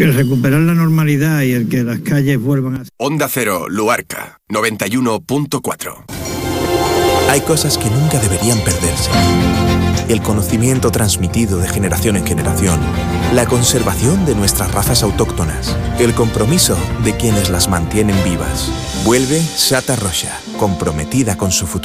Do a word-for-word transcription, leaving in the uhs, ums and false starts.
que recuperar la normalidad y el que las calles vuelvan a... Onda Cero, Luarca, noventa y uno punto cuatro. Hay cosas que nunca deberían perderse. El conocimiento transmitido de generación en generación, la conservación de nuestras razas autóctonas, el compromiso de quienes las mantienen vivas. Vuelve Sata Roxa, comprometida con su futuro.